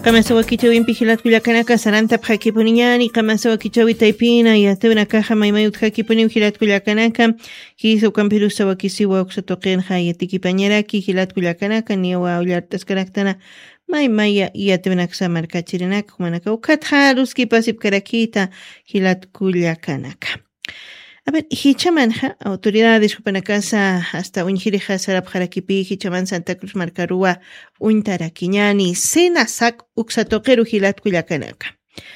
Qamasawa kichawin pihilat kullakanaka saranta p'akipuniñani qamasawa kichawi taypina yatawna kaja maymayut hakipuni hilat kullakanaka hisu kampiru sawa kisiwa uksatoqenja yatikipañaraki hilat kullakanaka niwa ullartasqaraktana maymaya yatawna samarkachirinaka manaka ukatja ruski pasip karakita hilat kullakanaka. A ver, hichamanja, autoridades Jupanacasa hasta Unjirija Sarabjaraquipi, Hichaman Santa Cruz Marcarúa, Untaraquiñani, Senasac, Uxatoqueru Gilat Cuyacanaka.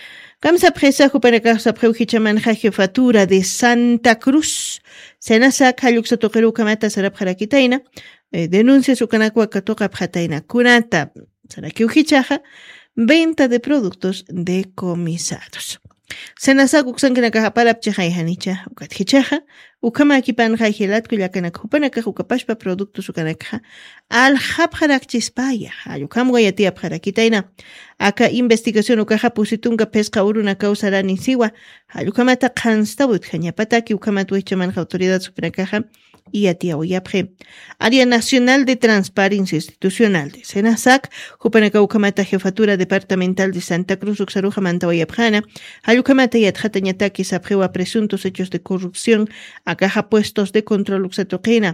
Kamsa Presa Jupanacasa Preu Hichamanja, Jefatura de Santa Cruz, Senasac, Hayuxatoqueru Kamata Sarabjaraquitaina, denuncia su canacua Catoca Pjataina, Curata, Saraquiu Hichaja, venta de productos decomisados. Senasak uksankanaka palapchaja hanicha ukathichaja ukama akipanja hilat kullakanaka hupanaka ukapashpa productos ukanaka al hapjarakchispaya ayukam guayatia pjarakitaina aka investigación ukaja pusitunga pesca uruna causarani siwa ayukamata kanstawut khañapataki ukamat wichaman autoridad supranakaja y atia oyapje Área Nacional de Transparencia Institucional de Senasac Jupanaka ukamata Jefatura Departamental de Santa Cruz Uxaruja Mantaoyapjana ayukamata yatjatañataki sapjewa presuntos hechos de corrupción a caja puestos de control uxatoquena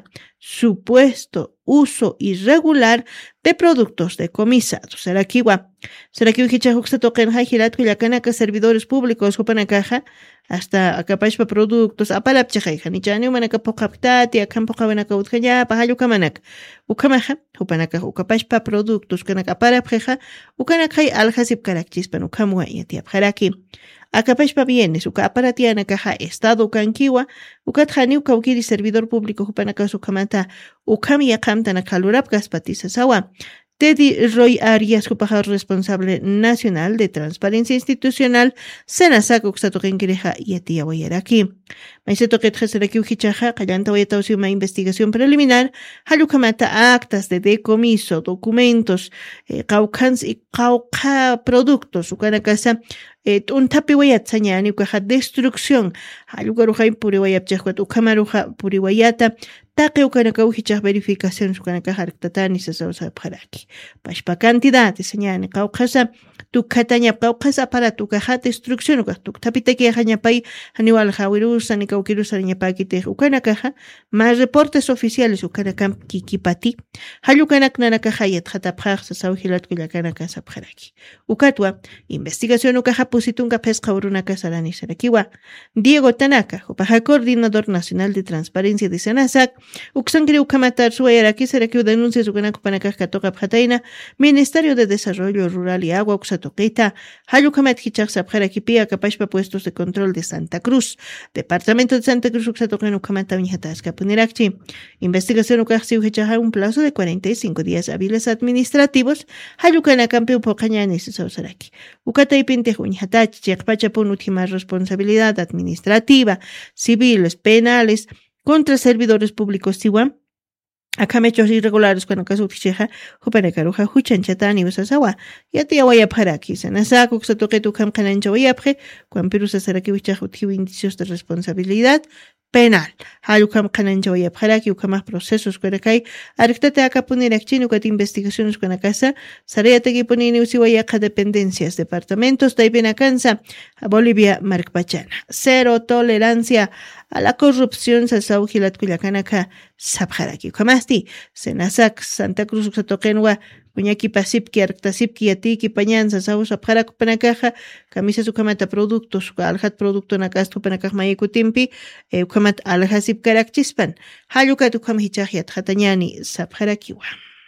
supuesto uso irregular de productos decomisados. Sarakiwa hicha uxatoqenja hilat kullakanaka servidores públicos Jupanakaja hasta acapashpa productos apalapchaja nichani manaka pokaptati akampoka banaka utjaya pahayukamanak ukamaja Jupanaka ukapashpa productos kanaka apalapjeja ukanakay aljasip karakchispan ukamwa yatiapjaraki acapashpa bienes uka aparatiana caja estado kankiwa ukatjani ukaukiri servidor público Jupanaka sukamata ukami yakamtana kalurapkas patisa sawa Teddy Roy Arias, Jupajal responsable nacional de transparencia institucional, Senasac Uxatoquenquereja y Atia Guayaraki. Maiseto que Tjeseraki Ujichaja, Callanta Guayatausi, una investigación preliminar, Halukamata actas de decomiso, documentos, caucans y cauca productos, Ucanacasa, un tapiwayatsañani, Ucaja destrucción, Halugaruja Puriwayapchajuat, Ucamaruja Puriwayata, Taque Ucanaka Ujichaj verificación, Ucanaka Hartatani, Sasausa Paraki. Pashpa cantidad, señane, Caucasa, tu cataña, Caucasa para tu caja destrucción, tu tapiteque Hañapay, Haniwal Hawirusa, ni Cauquirusa, Niapakite, Ucanakaja, más reportes oficiales, Ucanakam Kikipati, Halukanak Nanakajayat, Hatapaj, Sasauhilat Kuyakanaka Sapjaraki. Ucatwa, investigación Ucaja Pusitunga Pesca Urunaka Sarani Sarakiwa, Diego Tanaka, Upaja Coordinador Nacional de Transparencia de Senasac, Uxangri Ucamatar Suayaraki Sarakiu denuncia Ucanaka Katoka Pjataina, Ministerio de Desarrollo Rural y Agua Uxatoqueta, Halukamat Hichak Sapjarakipia, Capashpa Puestos de Control de Santa Cruz, Departamento de Santa Cruz Uxatoquen Ucamata Viñatasca Punerakchi, investigación Ucaxi Ujichaja un plazo de 45 días hábiles administrativos, Halukana Campeu Pocañanes Sausaraki, Ucataipinte Juñatachi, Chekpachapun última responsabilidad administrativa, civiles, penales, contra servidores públicos Tihuam, Acamechos irregulares con acaso Ticheja, Jupanekaruja, Huchanchatani, Usasawa, Yatia Wayapharaki, Sanasaku, Xatoketu Kamkanancha Wayapre, Quampirusa Saraki Wichahutiu indicios de responsabilidad penal. Halukam Kanancha Wayapharaki, Ukamah procesos Kuerakai, Arctate Acapunir Chinukat investigaciones con Acasa, Sareateki Punini Usiwayaka dependencias, departamentos, Taipenacansa, Bolivia, Marcpachana. Cero tolerancia a la corrupción, Sasau Hilat Kuyakanaka, Sabjaraki. Kamasti, Senasac, Santa Cruz Xatoquenwa, Puñaki Pasipki, Arctasipki, Atiki, Pañan, Sasau Sabjarak Panakaja, Camisa Sukamata productos, Alhat producto Nakastu Panakaj Mayekutimpi, Ukamat Alhasip Karakchispan, Hayukat Ukam Hichahiat Hatanyani, Sabjarakiwa.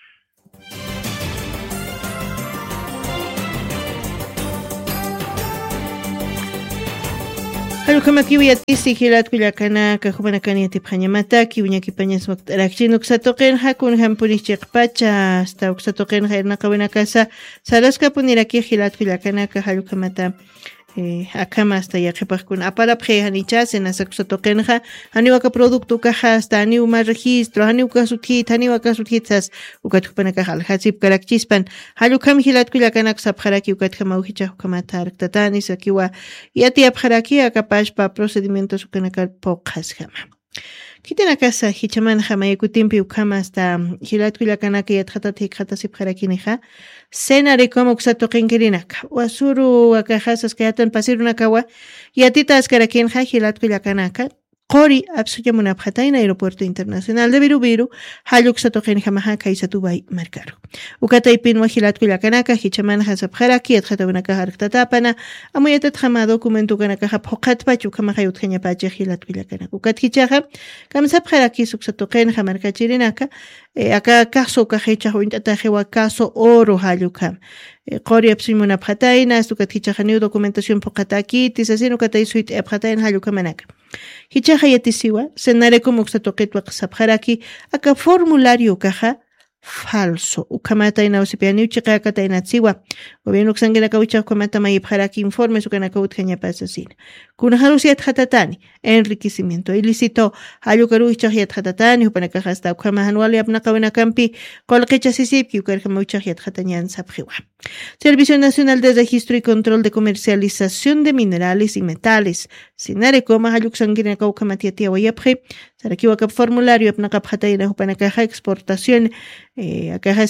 Halukamakiwi atisi hilat Kuyakanaka, Jupanakani Tiphañamataki, Uñaki Pañas Rakchin, Uxatoquen, Hakun Hampunish Chekpacha, hasta Uxatoquen, Hernakawenakasa, Saraska Puniraki, Hilat Kuyakanaka, Halukamata. Akama hasta yaqipajkuna apalapje hanichas en asakusatoqenja haniwaka producto caja hasta haniuma registro haniwaka suthit haniwaka suthitas ukatkupanaka halhasip karakchispan halukam hilatkullakanak sapjaraki ukatkama uhicha ukamata arctatani sakiwa yati apjaraki akapashpa procedimientos ukanaka poqas jama Kitana casa hichaman hamayakutimpi ukama hasta hilatkullakanaka yatqatata hiqhatasipqarakiniqa senaricom uksatoqinkirinaka wasuru wakajasas kayatan pasirunakawa yatita askarakinqa hilatkullakanaka Qori Munapjataina Aeropuerto Internacional de Virubiru, Hayuk Satogen Hamaha Kaisatubay Marcaro. Ukataipin Wajilatkullakanaka, Hichaman Hasabharaki, Atjatabanaka Hartatapana, Amuyatat Hama documento Kanaka Hokatpa, Chukamahayut Henyapache Hilatkullakanaka. Ukat Hichaha, Kamsabharaki Suksatogen Hamarkachirinaka, Aka Caso Kahecha Huintatajewa Caso Oro Hayukam. Qori Munapjataina, Stukatichahanu documentación Pokataki, Tisasino Kataisuit Epjatain Hayukamanaka. Hichaja yatisiwa, senareko muxatoquetwa sabjaraki, aka formulario caja falso. Ukamata inausipiani uchica catainatsiwa. Gobierno xanguera caucha ukamata mayipjaraki informes ukanacaut cañapasasina. Kunaharusiat hatatani, enriquecimiento ilícito, hayukaru hichajiat hatatani, upanacaja hasta ukamahanuali apnakawena campi, colquecha sisipki, ukarkamauchajiat hatanian sabjiwa. Servicio Nacional de Registro y Control de Comercialización de Minerales y Metales. Sinareco, Mahayuk Sanguina Caucamatiatia Wayapre, Sarakiwakap Formulario, Apnakapjataina, Upanakaja, exportación, a caja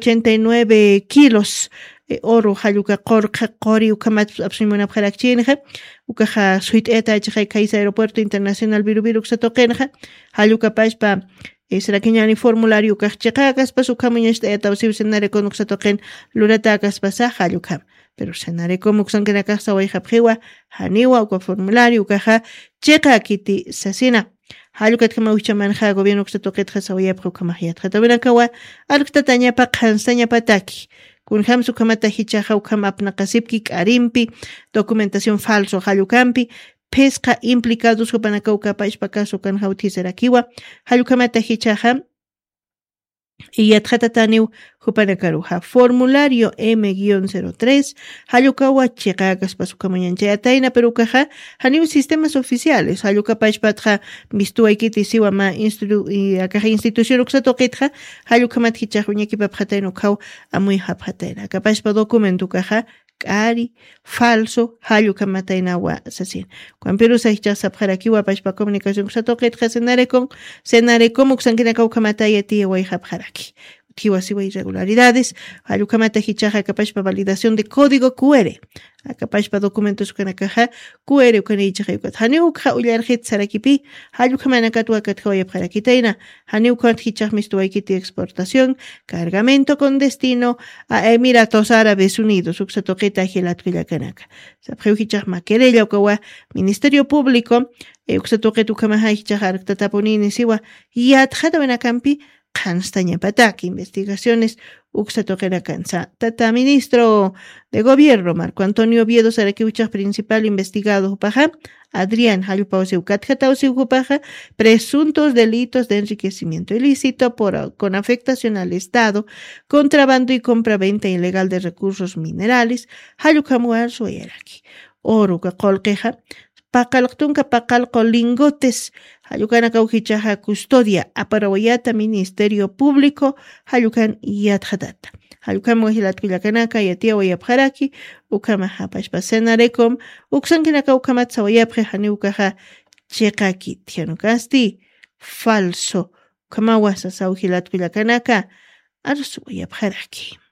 189 kilos, oro, Hayuka Qori, Ukamat, Absimuna Parakchinja, Ukaja Suite Eta, Kaisa Aeropuerto Internacional Virubiru Xatokenja, Hayuka Pashpa. Sarakiñani formulario kachchaqakas pasukamuñashta etawsiw senareko nuqsatoqen luratakas pasaja lukam. Pero senareko muqsankinakaq sawayhapqiwa haniwa uka formulario ukaja chiqa kiti sasina. Halukatqama uchamanja gobierno nuqsatoqetqa sawayapqa ukamajyatqa tawinakawa alqtatañapa qhansañapataki. Kunham sukamata hichaja ukama apnaqasipki k'arimpi documentación falso halukampi pesca implicados hupanakauka paishpakaso kan hautiserakiwa halukamata hichaja y yatjatataniw hupanakaruja formulario M-03 halukawa chiqakas pasukamuñanchayataina perukaja haniw sistemas oficiales haluka paishpatja mistuaykiti siwama akaja institución uksatoqitja halukamat hichaja uñakipapjataino kaw amuy hapjataina kapashpa documento kaja Kari, falso, halukamatainawa sasin. Cuando Perú se hicha sabjarakiwa pashpa comunicación kusatoqet senareko muxankinakaw kamatayati way habjaraki. Kiwasiwa irregularidades, halukamata hichaja kapashpa validación de código QR. Kapashpa documentos kanakaja QR ukanichaja yukat. Haniu ka ularjit sarakipi, halukamanakatwa katjawaya parakitaina, haniu kant hichaj mistuaykiti exportación, cargamento con destino a Emiratos Árabes Unidos, uksatoqeta hilatkullakanaka. Sabjeu hichaj maquerella ukawa Ministerio Público, uksatoqet ukamaha hichaj arktatapunini siwa, yatjata benakampi, Canstañapataki, investigaciones, Uxatoquera Cansa. Tata ministro de Gobierno, Marco Antonio Oviedo Saraquiucha, principal investigado, Paja, Adrián Hayupausiu Katjatausiu Paja, presuntos delitos de enriquecimiento ilícito con afectación al Estado, contrabando y compra-venta ilegal de recursos minerales, Hayukamuar Sueraki, Oruka Colqueja, Pacaloctunca Pacalco lingotes, Hayucana Caujichaja custodia, Aparawayata Ministerio Público, Hayucan Yatjadata. Hayucan Mojilatkullakanaka, Yatia Wayapjaraki, Ukama Hapashpasenarekom, Uxankinaka Ukamat Sawayapre Haniukaja Chekaki, Tianukasti, falso, Kamawasa Saujilatkullakanaka, Arsu Wayapjaraki.